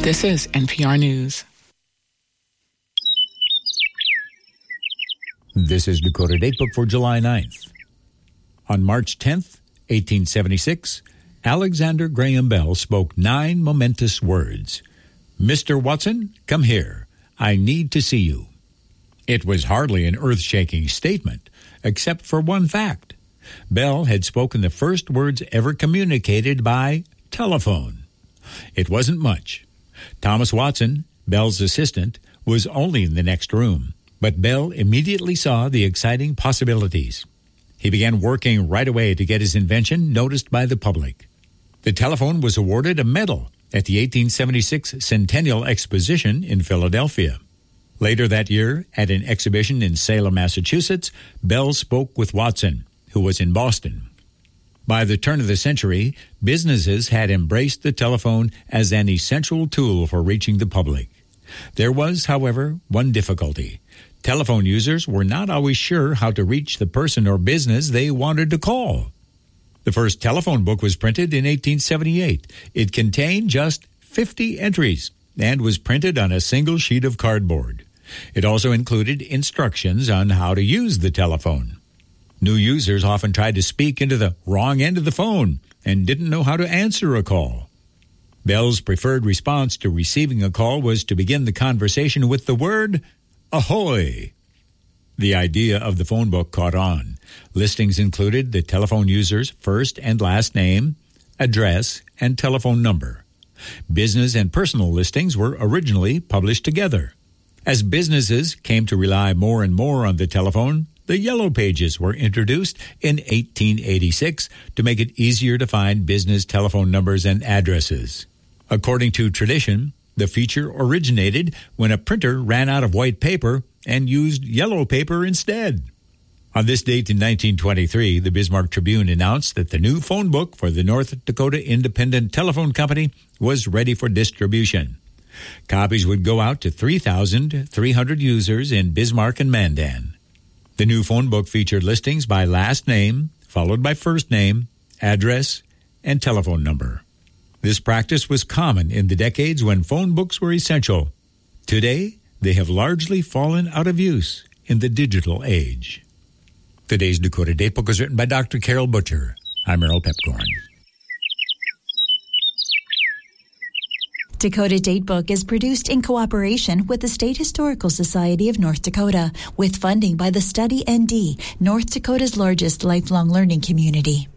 This is NPR News. This is Dakota Datebook for July 9th. On March 10th, 1876, Alexander Graham Bell spoke 9 momentous words. "Mr. Watson, come here. I need to see you." It was hardly an earth-shaking statement, except for one fact. Bell had spoken the first words ever communicated by telephone. It wasn't much. Thomas Watson, Bell's assistant, was only in the next room, but Bell immediately saw the exciting possibilities. He began working right away to get his invention noticed by the public. The telephone was awarded a medal at the 1876 Centennial Exposition in Philadelphia. Later that year, at an exhibition in Salem, Massachusetts, Bell spoke with Watson, who was in Boston. By the turn of the century, businesses had embraced the telephone as an essential tool for reaching the public. There was, however, one difficulty. Telephone users were not always sure how to reach the person or business they wanted to call. The first telephone book was printed in 1878. It contained just 50 entries and was printed on a single sheet of cardboard. It also included instructions on how to use the telephone. New users often tried to speak into the wrong end of the phone and didn't know how to answer a call. Bell's preferred response to receiving a call was to begin the conversation with the word, "Ahoy!" The idea of the phone book caught on. Listings included the telephone user's first and last name, address, and telephone number. Business and personal listings were originally published together. As businesses came to rely more and more on the telephone, the Yellow Pages were introduced in 1886 to make it easier to find business telephone numbers and addresses. According to tradition, the feature originated when a printer ran out of white paper and used yellow paper instead. On this date in 1923, the Bismarck Tribune announced that the new phone book for the North Dakota Independent Telephone Company was ready for distribution. Copies would go out to 3,300 users in Bismarck and Mandan. The new phone book featured listings by last name, followed by first name, address, and telephone number. This practice was common in the decades when phone books were essential. Today, they have largely fallen out of use in the digital age. Today's Dakota Datebook was written by Dr. Carol Butcher. I'm Earl Pepcorn. Dakota Datebook is produced in cooperation with the State Historical Society of North Dakota, with funding by the Study ND, North Dakota's largest lifelong learning community.